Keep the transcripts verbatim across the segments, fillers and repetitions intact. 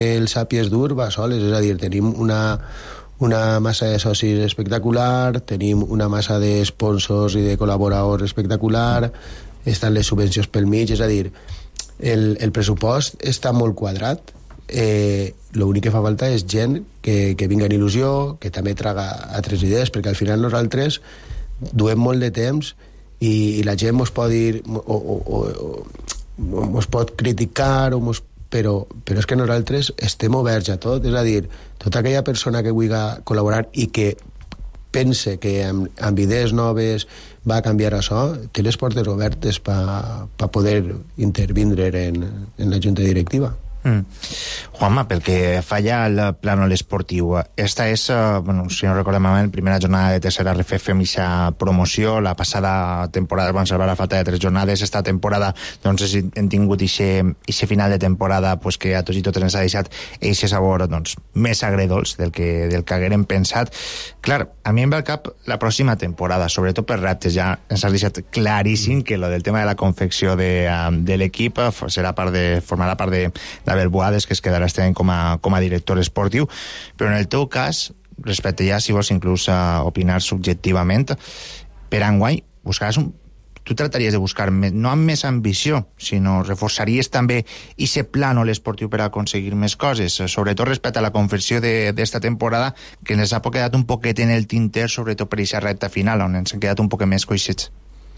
el Sapiens dur va soles, és a dir, tenim una, una massa de socis espectacular, tenim una massa de sponsors i de col·laboradors espectacular, estan les subvencions pel mig, és a dir, el, el pressupost està molt quadrat, eh, l'únic que fa falta és gent que, que vinga en il·lusió, que també traga altres idees, perquè al final nosaltres duem molt de temps i, i la gent mos pot dir o, o, o, o mos pot criticar o mos, però, però és que nosaltres estem oberts a tot, és a dir, tota aquella persona que vulgui col·laborar i que pense que amb, amb idees noves va a canviar això, té les portes obertes per pa poder intervindre en, en la junta directiva. Mm. Juanma, pel que falla al plànol esportiu, esta és, bueno, si no recordem malament, primera jornada de tercera R F F amb aquesta promoció. La passada temporada van salvar a falta de tres jornades. Esta temporada doncs hem tingut aquest final de temporada pues, que a tots i totes ens ha deixat aquest sabor doncs, més agredolç del que, del que haguérem pensat. Clar, a mi em ve al cap la pròxima temporada, sobretot per reptes. Ja ens has deixat claríssim que lo del tema de la confecció de, de l'equip serà part de, formarà part de d'Abel Boades, que es quedarà este any com a, com a director esportiu, però en el teu cas, respecte ja, si vols inclús uh, opinar subjectivament, per enguany, buscaràs un... tu trataries de buscar, no amb més ambició, sinó reforçaries també aquest plànol esportiu per aconseguir més coses, sobretot respecte a la confecció d'esta temporada, que ens ha quedat un poquet en el tinter, sobretot per aquesta recta final, on ens han quedat un poquet més coixets.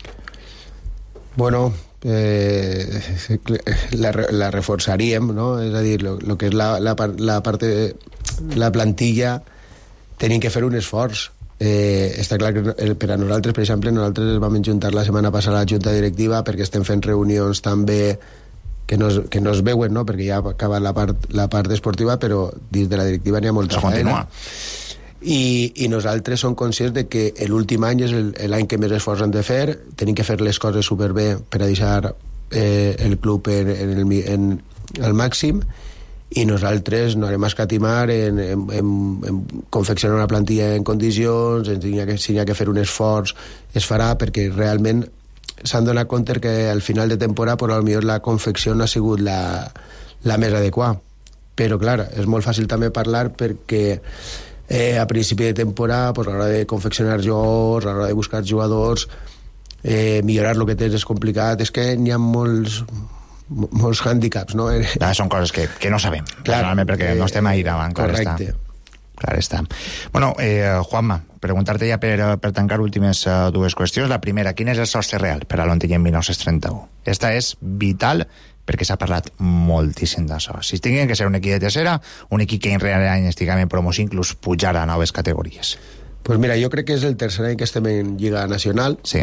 Bueno, eh, la, la reforçaríem, no? És a dir, lo, lo que és la, la, la part de la plantilla tenim que fer un esforç. Eh, està clar que per a nosaltres, per exemple, nosaltres vam juntar la setmana passada a la junta directiva perquè estem fent reunions també que no es, que no es veuen, no? Perquè ja ha acabat la part, la part esportiva, però dins de la directiva n'hi ha molta feina. I, i nosaltres som conscients de que l'últim any és l'any que més esforç hem de fer, tenim que fer les coses superbé per a deixar eh, el club en, en, el, en el màxim, i nosaltres no anem a escatimar en, en, en, en confeccionar una plantilla en condicions, en, si n'hi ha, si ha que fer un esforç es farà, perquè realment s'han donat compte que al final de temporada però potser la confecció no ha sigut la, la més adequada, però clar, és molt fàcil també parlar perquè Eh, a principi de temporada, pues, a l'hora de confeccionar jugadors, a l'hora de buscar jugadors, eh, millorar el que tens és complicat. És que n'hi ha molts, molts hàndicaps, no? Ah, són coses que, que no sabem, clar, perquè eh, no estem ahí davant. Correcte. Clar està. Bueno, eh, Juanma, preguntar-te ja per, per tancar últimes uh, dues qüestions. La primera, quin és el sostre real per a l'Ontinyent mil nou-cents trenta-u? Esta és vital perquè s'ha parlat moltíssim d'això. Si tinguin que ser un equip de tercera, un equip que en real any estiguem en promoció, inclús pujar a noves categories. Pues mira, jo crec que és el tercer any que estem en Lliga Nacional. Sí.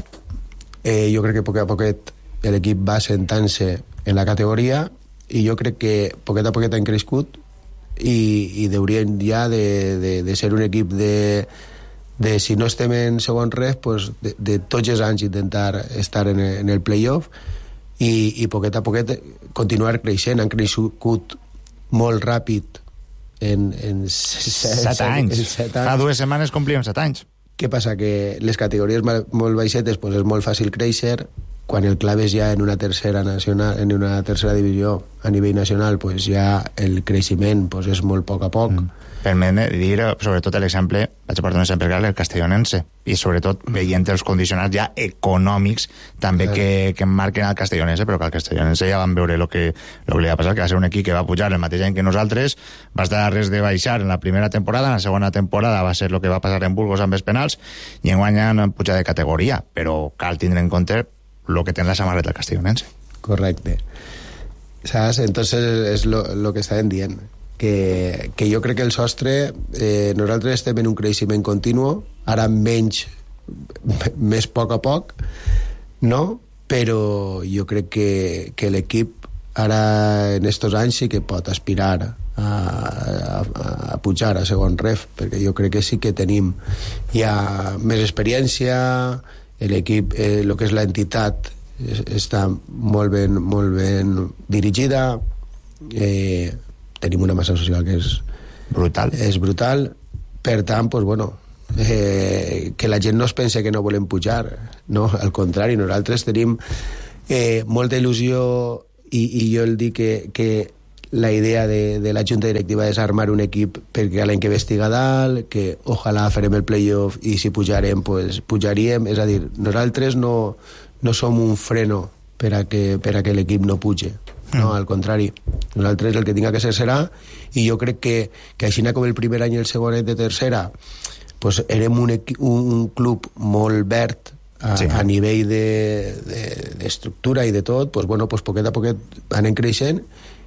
Eh, jo crec que poquet a poquet l'equip va sentant-se en la categoria i jo crec que poquet a poquet han crescut i, i deurien ja de, de, de ser un equip de, de si no estem en segon res, pues de, de tots els anys intentar estar en, en el play-off i, i poquet a poquet continuar creixent. Han crescut molt ràpid en, en set, set, anys. En set anys. Fa dues setmanes complíem set anys. Què passa? Que les categories molt baixetes pues és molt fàcil créixer, quan el clave és ja en una tercera nacional, en una tercera divisió a nivell nacional, pues ja el creixement pues és molt a poc a poc. Mm. Permet dir, sobretot l'exemple, vaig a portar un exemple clar, el castellonense, i sobretot veient els condicionats ja econòmics també que, que marquen el castellonense, però que el castellonense ja van veure el que, lo que li va passar, que va ser un equip que va pujar el mateix any que nosaltres, va estar a res de baixar en la primera temporada, en la segona temporada va ser el que va passar en Burgos amb els penals, i enguany han pujat de categoria, però cal tindre en compte el que té la samarreta del castellonense. Correcte. ¿Sabes? Entonces és lo, lo que estàvem dient. Que, que jo crec que el sostre, eh, nosaltres estem en un creixement continu, ara menys, més a poc a poc, no? Però jo crec que, que l'equip ara en estos anys sí que pot aspirar a, a, a pujar a segon ref, perquè jo crec que sí que tenim ja més experiència, l'equip, eh, el que és l'entitat està molt ben, molt ben dirigida, eh, tenim una massa social que és brutal, és brutal. Per tant, pues, bueno, eh, que la gent no es pense que no volem pujar, no, al contrari, nosaltres tenim eh, molta il·lusió i, i jo el dic que, que la idea de, de la junta directiva és armar un equip perquè l'any que ve estiga dalt, que ojalà farem el playoff i si pujarem, pues, pujaríem. És a dir, nosaltres no, no som un freno per a que, per a que l'equip no puge. No, mm. al contrari. Nosaltres el que tinga que ser serà, i jo crec que, que així com el primer any i el segon any de tercera, pues, érem un, un, un club molt verd a, sí. a nivell d'estructura de, de i de tot, pues, bueno, pues, poquet a poquet anem creixent,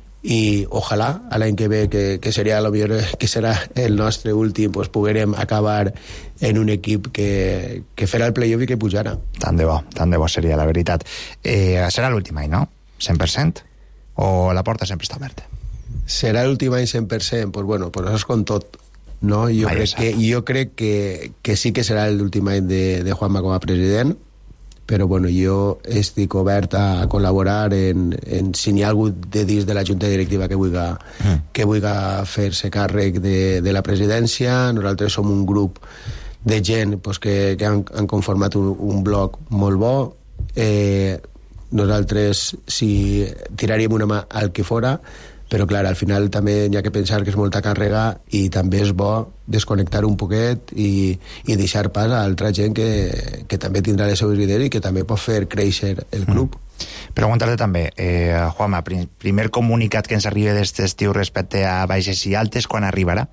i ojalà a l'any que ve, que, que seria lo millor, que serà el nostre últim, pues, poguérem acabar en un equip que, que farà el playoff i que pujara. Tant de bo, tant de bo seria la veritat. Eh, serà l'últim any, no? cent per cent? O la porta sempre està oberta? Serà l'últim any cent per cent? Pues bueno, pues això és com tot, no? Jo Mai crec, que, jo crec que, que sí que serà l'últim any de, de Juanma com a president, però bueno, jo estic obert a col·laborar en, en si n'hi ha algú de dins de la junta directiva que vulgui, mm. que vulgui fer-se càrrec de, de la presidència. Nosaltres som un grup de gent, pues, que, que han, han conformat un, un bloc molt bo. Eh, nosaltres si tiraríem una mà al que fora, però clar, al final també hi ha que pensar que és molta càrrega i també és bo desconnectar un poquet i, i deixar pas a altra gent que, que també tindrà les seves idees i que també pot fer créixer el club. Mm. Preguntar-te també, eh, Juanma, prim, primer comunicat que ens arriba d'este estiu respecte a baixes i altes, quan arribarà?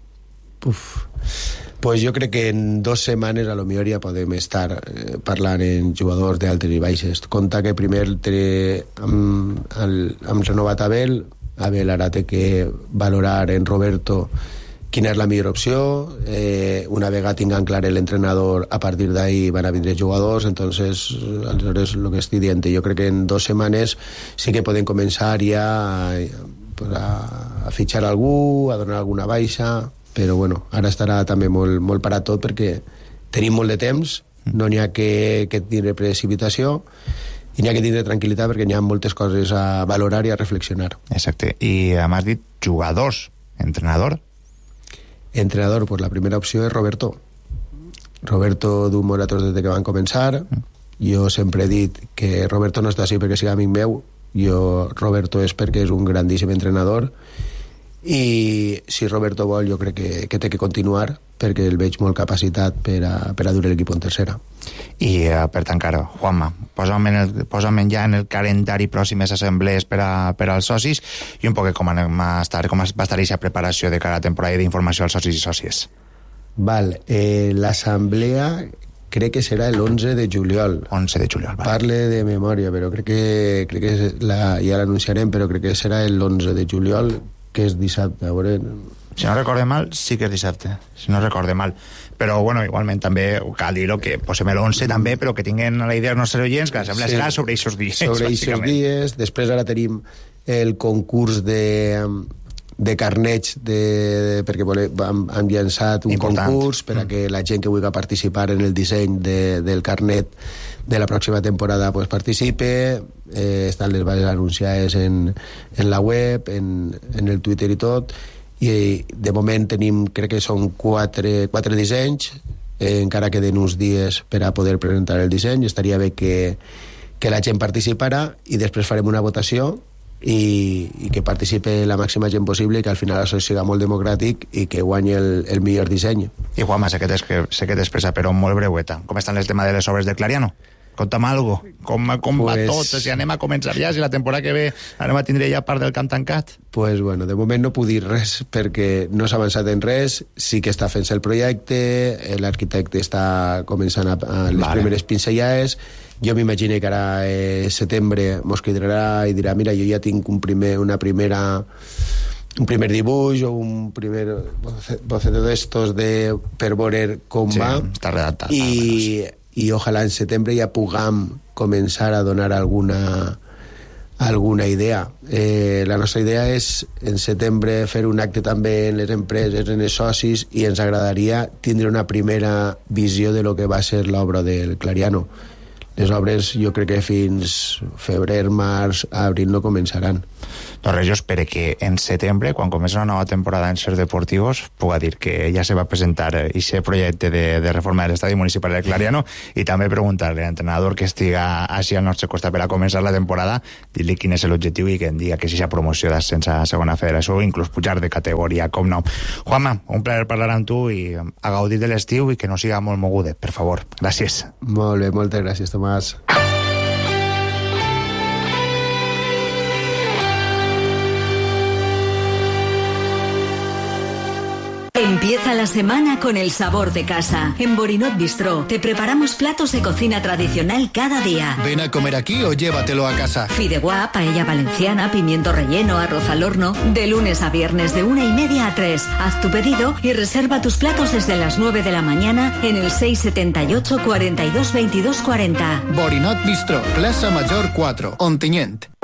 Uf, pues jo crec que en dos setmanes a lo millor ja podem estar eh, parlant en jugadors d'altes i baixes. Compte que primer té, amb, el, amb renovat Abel, Abel ara té que valorar en Roberto quina és la millor opció. Eh, una vegada tinguem clar l'entrenador, a partir d'ahí van a vindre jugadors. Entonces, aleshores, el que estic dient, jo crec que en dos setmanes sí que podem començar ja a, a, a fitxar algú, a donar alguna baixa, però bueno, ara estarà també molt, molt parat tot perquè tenim molt de temps, no n'hi ha que, que tindre precipitació, i n'hi ha que tindre tranquil·litat perquè n'hi ha moltes coses a valorar i a reflexionar. Exacte. I m'has dit jugadors, entrenador? Entrenador, pues la primera opció és Roberto. Roberto du moratos des que van començar. Mm. Jo sempre he dit que Roberto no està així perquè sigui amic meu. Jo, Roberto és perquè és un grandíssim entrenador, i si Roberto vol, jo crec que, que té que continuar perquè el veig molt capacitat per a, per a dur l'equip en tercera. I uh, per tancar, Juanma, posa'm, en el, posa'm ja en el calendari pròximes assemblees per, a, per als socis i un poc com anem a estar, com va estar aquesta preparació de cara a temporada d'informació als socis i sòcies. Val, eh, l'assemblea crec que serà l'onze de juliol. onze de juliol, vale. Parle de memòria, però crec que, crec que la, ja l'anunciarem, però crec que serà l'onze de juliol, que és dissabte, a veure... Si no recorde mal, sí que és dissabte, si no recorde mal. Però, bueno, igualment també cal dir-ho, que posem l'onze també, però que tinguin la idea els nostres oients, que l'assemblea sí, serà sobre aquests dies. Sobre aquests dies. Després ara tenim el concurs de, de carnets, de, de, perquè vole, hem, hem llançat un Important. concurs per a que la gent que vulgui participar en el disseny de, del carnet de la pròxima temporada pues, participe. Eh, estan les bases anunciades en, en la web, en, en el Twitter i tot, i de moment tenim, crec que són quatre, quatre dissenys, eh, encara queden uns dies per a poder presentar el disseny. Estaria bé que, que la gent participara i després farem una votació i, i que participe la màxima gent possible i que al final això siga molt democràtic i que guanyi el, el millor disseny. I Juanma, sé que t'expressa, però molt breueta. Com estan les temes de les obres del Clariano? Conta'm algo, com, com pues, va tot, si anem a començar ja, si la temporada que ve anem a tindre ja part del camp tancat. Pues bueno, de moment no puc dir res perquè no s'ha avançat en res, sí que està fent-se el projecte, l'arquitecte està començant a, a les vale. primeres pincellades. Jo m'imagino que ara eh, setembre mos cridarà i dirà, mira, jo ja tinc un primer, una primera un primer dibuix o un primer boceto d'estos de, per veure com sí, va. Està redactat. I, i ojalà en setembre ja puguem començar a donar alguna alguna idea. Eh, la nostra idea és en setembre fer un acte també en les empreses, en els socis, i ens agradaria tindre una primera visió de lo que va ser l'obra del Clariano. Les obres jo crec que fins febrer, març, abril no començaran. Doncs res, jo espero que en setembre, quan comença una nova temporada en Ser Deportivos, puga dir que ja se va presentar aquest projecte de, de reforma de l'estadi municipal de Clariano, i també preguntar-li a l'entrenador que estiga així al nostre costat per a començar la temporada, dir-li quin és l'objectiu i que em diga que si hi ha promoció d'ascens a segona federació o inclús pujar de categoria, com no. Juanma, un plaer parlar amb tu i a gaudir de l'estiu i que no siga molt mogudet, per favor. Gràcies. Molt bé, moltes gràcies, Tomàs. Empieza la semana con el sabor de casa. En Borinot Bistró te preparamos platos de cocina tradicional cada día. Ven a comer aquí o llévatelo a casa. Fideuá, paella valenciana, pimiento relleno, arroz al horno. De lunes a viernes de una y media a tres. Haz tu pedido y reserva tus platos desde las nueve de la mañana en el seis setenta y ocho, cuarenta y dos, veintidós, cuarenta. Borinot Bistró, Plaza Mayor cuatro, Ontinyent.